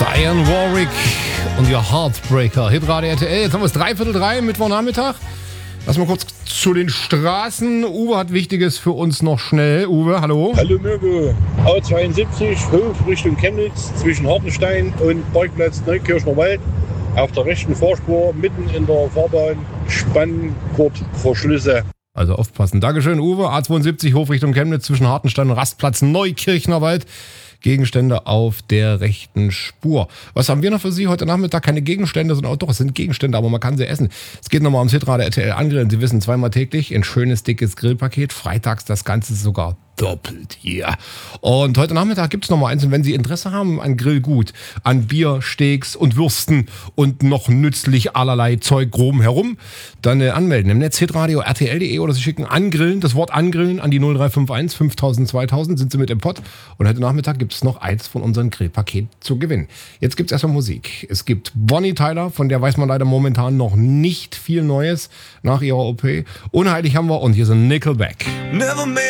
Diane Warwick und ihr Heartbreaker. Hitradio RTL. Jetzt haben wir es 2:45 Mittwochnachmittag. Lass mal kurz zu den Straßen. Uwe hat Wichtiges für uns noch schnell. Uwe, hallo. Hallo Mirko. A72, Hof Richtung Chemnitz, zwischen Hartenstein und Parkplatz Neukirchner Wald. Auf der rechten Fahrspur, mitten in der Fahrbahn, Spanngurtverschlüsse. Also aufpassen. Dankeschön, Uwe. A72, Hof Richtung Chemnitz, zwischen Hartenstein und Rastplatz Neukirchner Wald. Gegenstände auf der rechten Spur. Was haben wir noch für Sie heute Nachmittag? Keine Gegenstände, sondern doch, es sind Gegenstände, aber man kann sie essen. Es geht nochmal ums Hitradio RTL Angrillen. Sie wissen, 2-mal täglich ein schönes, dickes Grillpaket. Freitags das Ganze sogar doppelt hier. Und heute Nachmittag gibt es nochmal eins. Und wenn Sie Interesse haben an Grillgut, an Bier, Steaks und Würsten und noch nützlich allerlei Zeug groben herum, dann anmelden im Netz hitradio rtl.de oder Sie schicken Angrillen, das Wort Angrillen an die 0351 5000 2000, sind Sie mit im Pott. Und heute Nachmittag gibt es noch eins von unseren Grillpaket zu gewinnen. Jetzt gibt es erstmal Musik. Es gibt Bonnie Tyler, von der weiß man leider momentan noch nicht viel Neues nach ihrer OP. Unheilig haben wir und hier sind Nickelback. Never made